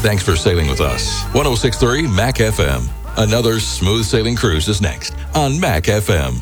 Thanks for sailing with us. 106.3 Mac FM. Another smooth sailing cruise is next on Mac FM.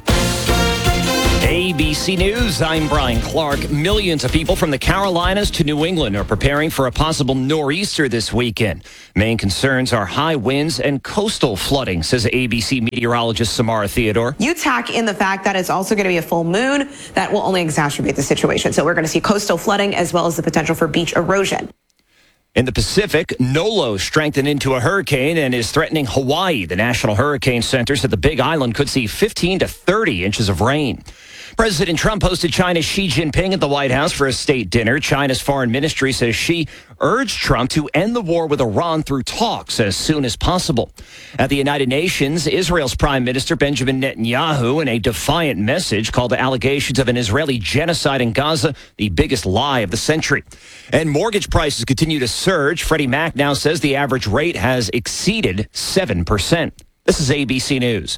ABC News, I'm Brian Clark. Millions of people from the Carolinas to New England are preparing for a possible nor'easter this weekend. Main concerns are high winds and coastal flooding, says ABC meteorologist Samara Theodore. You tack in the fact that it's also going to be a full moon that will only exacerbate the situation. So we're going to see coastal flooding as well as the potential for beach erosion. In the Pacific, Nolo strengthened into a hurricane and is threatening Hawaii. The National Hurricane Center said the Big Island could see 15 to 30 inches of rain. President Trump hosted China's Xi Jinping at the White House for a state dinner. China's foreign ministry says Xi urged Trump to end the war with Iran through talks as soon as possible. At the United Nations, Israel's Prime Minister Benjamin Netanyahu, in a defiant message, called the allegations of an Israeli genocide in Gaza the biggest lie of the century. And mortgage prices continue to surge. Freddie Mac now says the average rate has exceeded 7%. This is ABC News.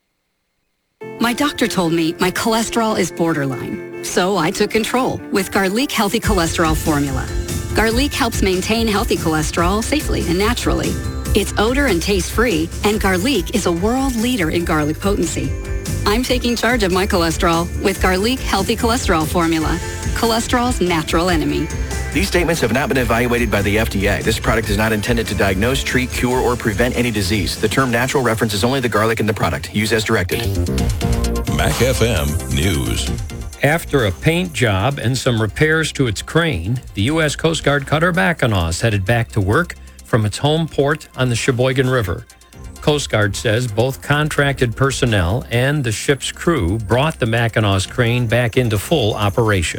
My doctor told me my cholesterol is borderline, so I took control with Garlic Healthy Cholesterol Formula. Garlic helps maintain healthy cholesterol safely and naturally. It's odor and taste-free, and Garlic is a world leader in garlic potency. I'm taking charge of my cholesterol with Garlic Healthy Cholesterol Formula, cholesterol's natural enemy. These statements have not been evaluated by the FDA. This product is not intended to diagnose, treat, cure, or prevent any disease. The term natural references only the garlic in the product. Use as directed. Mac FM News. After a paint job and some repairs to its crane, the U.S. Coast Guard cutter Mackinac is headed back to work from its home port on the Sheboygan River. Coast Guard says both contracted personnel and the ship's crew brought the Mackinac crane back into full operation.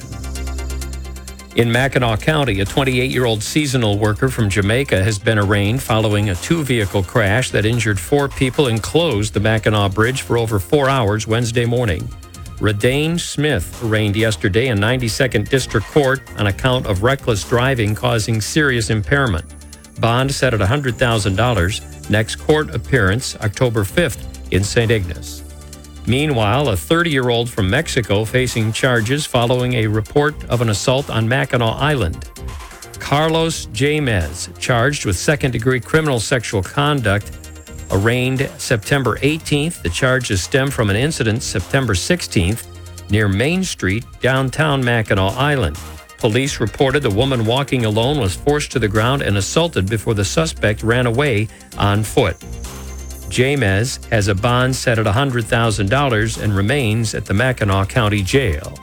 In Mackinac County, a 28-year-old seasonal worker from Jamaica has been arraigned following a two-vehicle crash that injured 4 people and closed the Mackinac Bridge for over 4 hours Wednesday morning. Radane Smith arraigned yesterday in 92nd District Court on account of reckless driving causing serious impairment. Bond set at $100,000. Next court appearance October 5th in St. Ignace. Meanwhile, a 30-year-old from Mexico facing charges following a report of an assault on Mackinac Island. Carlos Jamez, charged with second-degree criminal sexual conduct, arraigned September 18th. The charges stem from an incident September 16th near Main Street, downtown Mackinac Island. Police reported the woman walking alone was forced to the ground and assaulted before the suspect ran away on foot. Jamez has a bond set at $100,000 and remains at the Mackinac County Jail.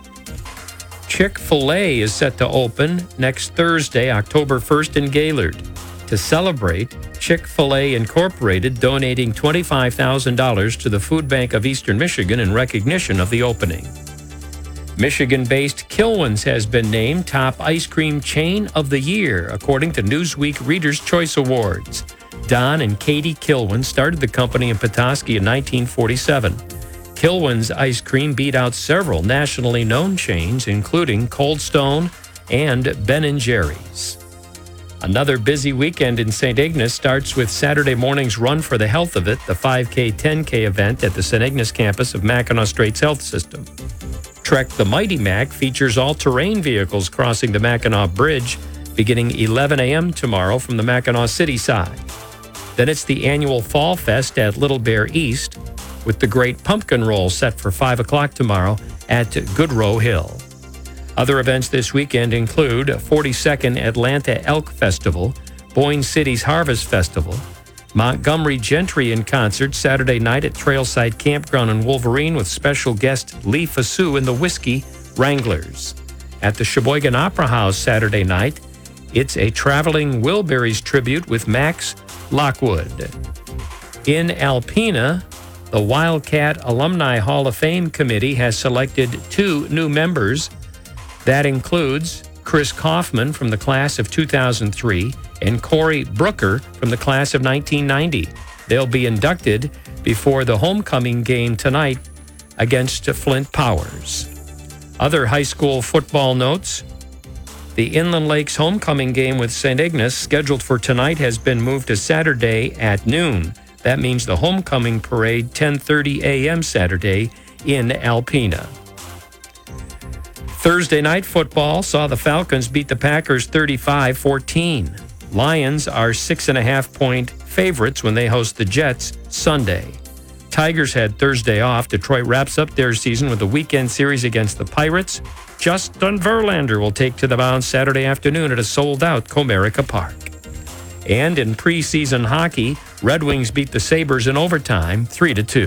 Chick-fil-A is set to open next Thursday, October 1st in Gaylord. To celebrate, Chick-fil-A Incorporated donating $25,000 to the Food Bank of Eastern Michigan in recognition of the opening. Michigan-based Kilwins has been named top ice cream chain of the year, according to Newsweek Reader's Choice Awards. Don and Katie Kilwin started the company in Petoskey in 1947. Kilwin's ice cream beat out several nationally known chains, including Cold Stone and Ben & Jerry's. Another busy weekend in St. Ignace starts with Saturday morning's Run for the Health of It, the 5K, 10K event at the St. Ignace campus of Mackinac Straits Health System. Trek the Mighty Mac features all-terrain vehicles crossing the Mackinac Bridge beginning 11 a.m. tomorrow from the Mackinac City side. Then it's the annual Fall Fest at Little Bear East, with the Great Pumpkin Roll set for 5 o'clock tomorrow at Goodrow Hill. Other events this weekend include 42nd Atlanta Elk Festival, Boyne City's Harvest Festival, Montgomery Gentry in concert Saturday night at Trailside Campground in Wolverine with special guest Lee Fasu and the Whiskey Wranglers. At the Sheboygan Opera House Saturday night, it's a traveling Wilburys tribute with Max Lockwood. In Alpena, the Wildcat Alumni Hall of Fame Committee has selected 2 new members. That includes Chris Kaufman from the class of 2003 and Corey Brooker from the class of 1990. They'll be inducted before the homecoming game tonight against Flint Powers. Other high school football notes. The Inland Lakes homecoming game with St. Ignace, scheduled for tonight, has been moved to Saturday at noon. That means the homecoming parade, 10:30 a.m. Saturday in Alpena. Thursday night football saw the Falcons beat the Packers 35-14. Lions are 6.5-point favorites when they host the Jets Sunday. Tigers had Thursday off. Detroit wraps up their season with a weekend series against the Pirates. Justin Verlander will take to the mound Saturday afternoon at a sold-out Comerica Park. And in preseason hockey, Red Wings beat the Sabres in overtime 3-2.